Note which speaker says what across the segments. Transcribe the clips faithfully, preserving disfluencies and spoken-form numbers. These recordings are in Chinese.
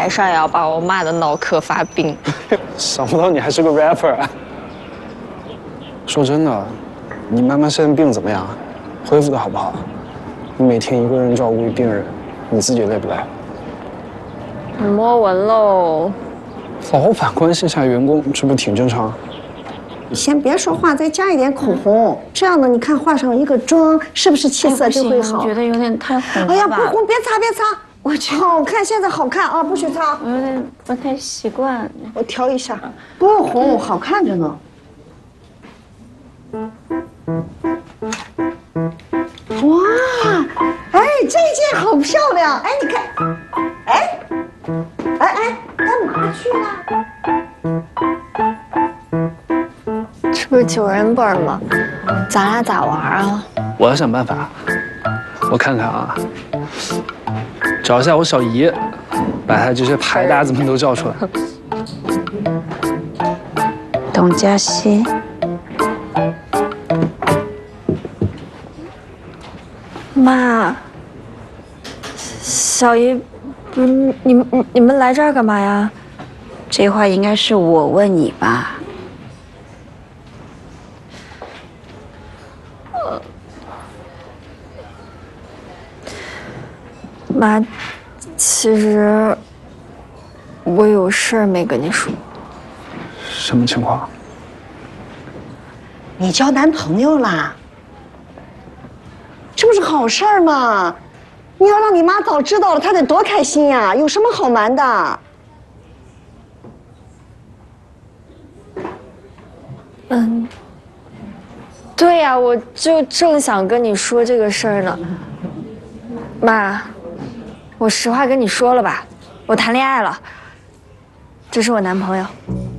Speaker 1: 台上也要把我骂的脑壳发病。
Speaker 2: 想不到你还是个 rapper 啊！说真的，你妈妈现在病怎么样？恢复的好不好？你每天一个人照顾病人，你自己累不累？
Speaker 1: 你摸纹喽。
Speaker 2: 老板关心下员工，这不挺正常？
Speaker 3: 你先别说话，再加一点口红，这样呢，你看化上一个妆，是不是气色就会好？
Speaker 1: 我觉得有点太红了吧。
Speaker 3: 哎呀，不红，别擦，别擦。我觉得好看，现在好看啊，不许擦。
Speaker 1: 我有点不太习惯。
Speaker 3: 我调一下，不用红，好看着呢。哇，哎，这件好漂亮！哎，你看，哎，哎哎，干嘛去了？
Speaker 1: 这不是九人本吗？咱俩咋玩啊？
Speaker 2: 我要想办法。我看看啊，找一下我小姨，把她这些牌搭子们都叫出来。
Speaker 1: 董佳熙。妈，小姨，不是你们你们来这儿干嘛呀？
Speaker 4: 这话应该是我问你吧？
Speaker 1: 呃，妈，其实我有事儿没跟你说。
Speaker 2: 什么情况？
Speaker 3: 你交男朋友啦？这不是好事儿吗？你要让你妈早知道了，她得多开心呀！有什么好瞒的？
Speaker 1: 嗯，对呀，我就正想跟你说这个事儿呢。妈，我实话跟你说了吧，我谈恋爱了，这是我男朋友。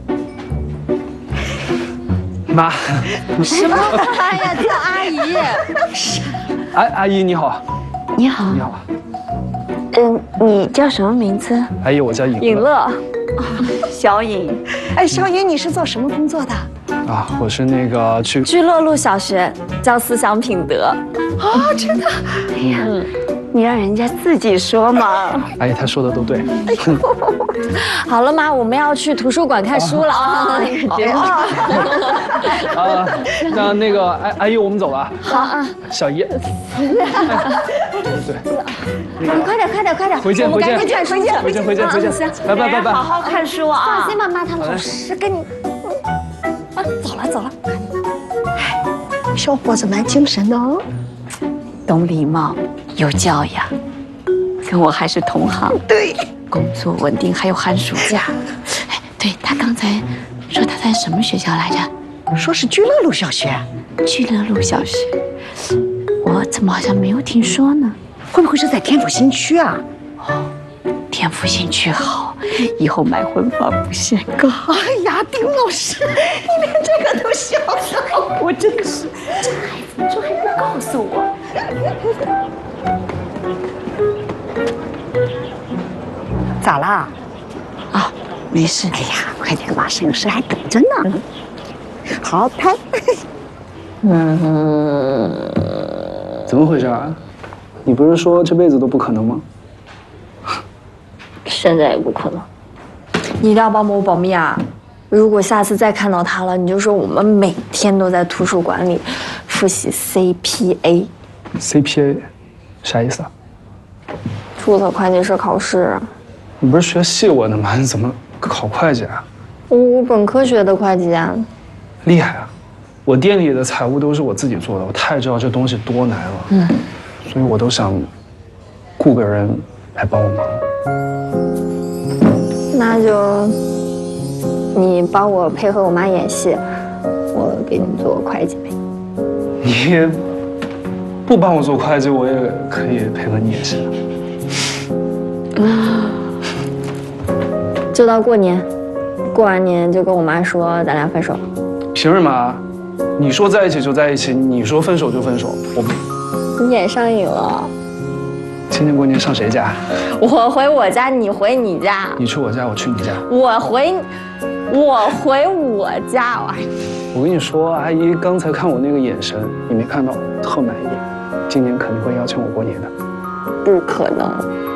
Speaker 2: 妈，
Speaker 1: 什么妈呀，叫阿姨。
Speaker 2: 阿阿姨你好。
Speaker 4: 你好。
Speaker 2: 你好。
Speaker 4: 嗯，你叫什么名字？
Speaker 2: 阿姨，我叫尹
Speaker 1: 尹乐。
Speaker 4: 小尹。
Speaker 3: 哎，小尹，你是做什么工作的？
Speaker 2: 啊，我是那个去
Speaker 1: 聚乐路小学教思想品德。
Speaker 3: 啊，真的？
Speaker 4: 哎呀，嗯、你让人家自己说嘛。
Speaker 2: 阿姨，她说的都对。
Speaker 1: 好了妈，我们要去图书馆看书了啊！
Speaker 2: 啊，啊，那那个阿阿姨，我们走了。
Speaker 1: 好啊，
Speaker 2: 小姨。对，
Speaker 1: 你快点，快点，快点，
Speaker 2: 回见，回见，
Speaker 1: 回见，回见，
Speaker 2: 回见，回见，回见。
Speaker 1: 行，
Speaker 2: 拜拜，拜拜。
Speaker 4: 好好看书啊！
Speaker 1: 放心吧，妈，他老师跟你。啊，走了，走了。
Speaker 3: 小伙子蛮精神的哦，
Speaker 4: 懂礼貌，有教养，跟我还是同行。
Speaker 3: 对，
Speaker 4: 工作稳定，还有寒暑假。哎，对他刚才说他在什么学校来着？
Speaker 3: 说是聚乐路小学。
Speaker 4: 聚乐路小学，我怎么好像没有听说呢？
Speaker 3: 会不会是在天府新区啊？
Speaker 4: 哦，天府新区好，以后买婚房不限购。
Speaker 3: 哎呀，丁老师，你连这个都晓得，我真是
Speaker 4: 这孩子，你说还不告诉我？
Speaker 3: 咋啦？
Speaker 4: 啊，没事。
Speaker 3: 哎呀，快点，马上有事还等着呢。好，拍。
Speaker 2: 嗯，怎么回事啊？你不是说这辈子都不可能吗？
Speaker 1: 现在也不可能。你一定要帮我保密啊！如果下次再看到他了，你就说我们每天都在图书馆里复习 C P A。C
Speaker 2: P A， 啥意思啊？
Speaker 1: 注册会计师考试。
Speaker 2: 你不是学戏文的吗？你怎么考会计啊？
Speaker 1: 我本科学的会计啊。
Speaker 2: 厉害啊！我店里的财务都是我自己做的，我太知道这东西多难了。嗯，所以我都想雇个人来帮我忙。
Speaker 1: 那就你帮我配合我妈演戏，我给你做会计呗。
Speaker 2: 你不帮我做会计，我也可以配合你演戏。
Speaker 1: 就到过年，过完年就跟我妈说咱俩分手。
Speaker 2: 凭什么？你说在一起就在一起，你说分手就分手，我不。
Speaker 1: 你演上瘾了。
Speaker 2: 今年过年上谁家？
Speaker 1: 我回我家，你回你家。
Speaker 2: 你去我家，我去你家。
Speaker 1: 我回，我回我家。
Speaker 2: 我跟你说，阿姨刚才看我那个眼神，你没看到，特满意。今年肯定会邀请我过年的。
Speaker 1: 不可能。